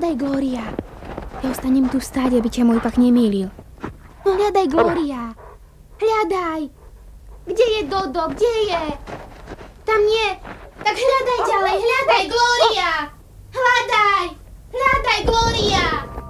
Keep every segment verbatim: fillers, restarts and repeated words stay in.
hľadaj, Glória. Ja ostanem tu stáť, aby ťa môj pak nemýlil. No hľadaj, Glória. Hľadaj. Kde je Dodo? Kde je? Tam nie. Tak hľadaj ďalej. Hľadaj, Glória. Hľadaj. Hľadaj, Glória.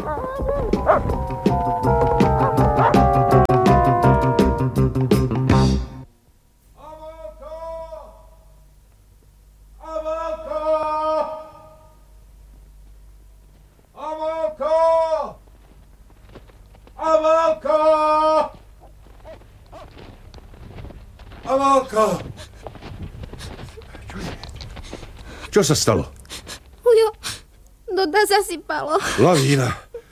Amálka! Amálka! Čo je? Čo sa stalo? Ujo, Doda zasypalo. Lavína.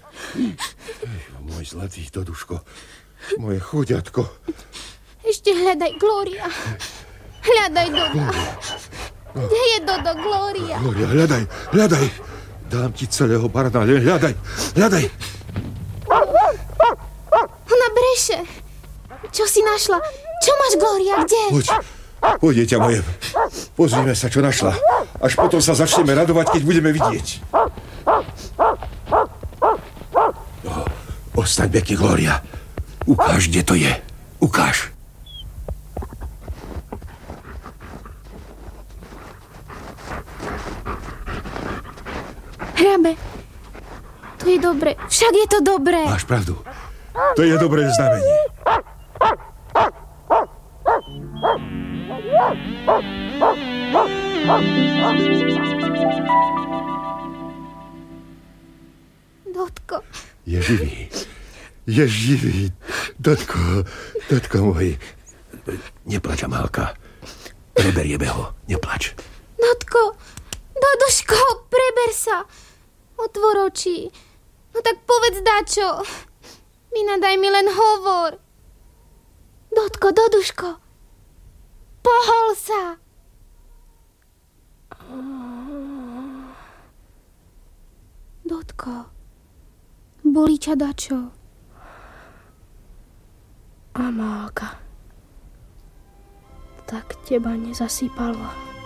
Môj zlatý Doduško. Moje chuďatko. Ešte hľadaj, Glória. Hľadaj, Doda. Kde je Dodo, Glória? Glória, hľadaj, hľadaj. Dám ti celého barana, len hľadaj, hľadaj. Ona breše. Čo si našla? Čo máš, Glória, kde? Poď, poď, dieťa moje. Pozrime sa, čo našla. Až potom sa začneme radovať, keď budeme vidieť. No, ostaň pekne, Glória. Ukáž, kde to je. Ukáž. Hrabe, to je dobre. Však je to dobré. Máš pravdu. To je dobré znamenie. Dotko. Je živý. Je živý. Dotko, Dotko môj. Neplač, Amálka. Preberieme ho. Neplač. Dotko, Doduško, preber sa. Otvor oči. No tak povedz dačo. Vynadaj mi len hovor. Dotko, Doduško. Pohol sa. Dotko. Bolí ťa dačo? Amálka. Tak teba nezasypalo.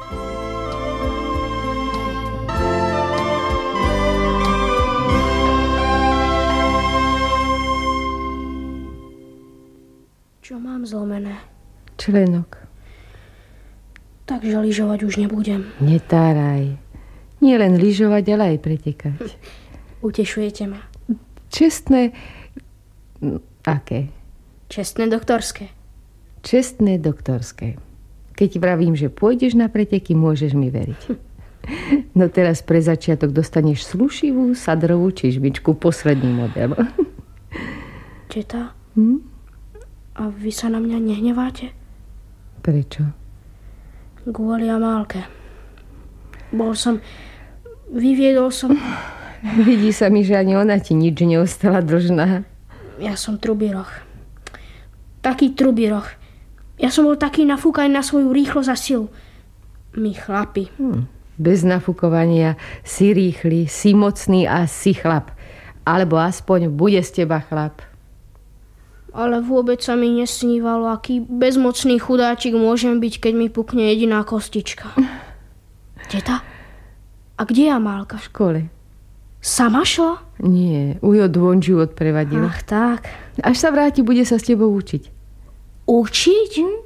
Čo mám zlomené? Členok. Takže lyžovať už nebudem. Netáraj. Nie len lyžovať, ale aj pretekať. Utešujete ma. Čestné... Aké? Čestné doktorské. Čestné doktorské. Keď vravím, že pôjdeš na preteky, môžeš mi veriť. No teraz pre začiatok dostaneš slušivú sadrovú čižmičku, posledný model. Četa? Hm? A vy sa na mňa nehneváte? Prečo? Kvôli Amálke. Bol som... Vyviedol som... Vidí sa mi, že ani ona ti nič neostala dlžná. Ja som trubiroch. Taký trubiroch. Ja som bol taký nafúkaný na svoju rýchlosť a silu. My chlapi. Hm. Bez nafúkovania si rýchly, si mocný a si chlap. Alebo aspoň bude z teba chlap. Ale vôbec sa mi nesnívalo, aký bezmocný chudáčik môžem byť, keď mi pukne jediná kostička. Teta? A kde je Amálka? V škole. Sama šla? Nie, Ujo Dvonžiu odprevadil. Ach tak. Až sa vráti, bude sa s tebou učiť. Učiť? Hm?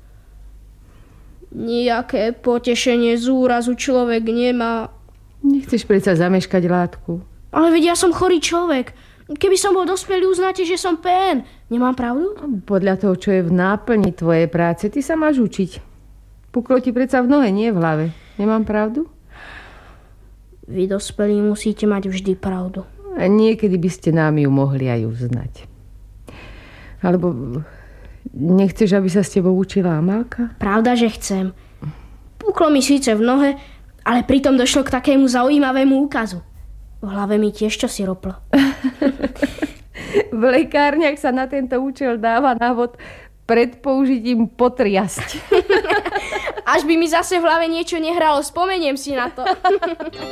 Nijaké potešenie z úrazu človek nemá. Nechceš predsa zameškať látku. Ale veď ja som chorý človek. Keby som bol dospelý, uznáte, že som pén. Nemám pravdu? Podľa toho, čo je v náplni tvojej práce, ty sa máš učiť. Puklo ti predsa v nohe, nie v hlave. Nemám pravdu? Vy dospelí musíte mať vždy pravdu. A niekedy by ste nám ju mohli aj uznať. Alebo nechceš, aby sa s tebou učila Amálka? Pravda, že chcem. Puklo mi síce v nohe, ale pritom došlo k takému zaujímavému úkazu. V hlave mi tiež čosi roplo. V lekárniach sa na tento účel dáva návod pred použitím potriasť. Až by mi zase v hlave niečo nehralo, spomeniem si na to.